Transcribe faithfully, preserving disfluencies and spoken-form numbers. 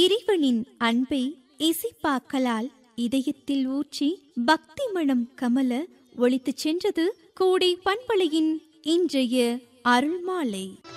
இறைவனின் அன்பை இசைப்பாக்களால் இதயத்தில் ஊற்றி பக்தி மனம் கமல ஒலித்துச் சென்றது கோடை பண்பலையின் இன்றைய அருள்மாலை.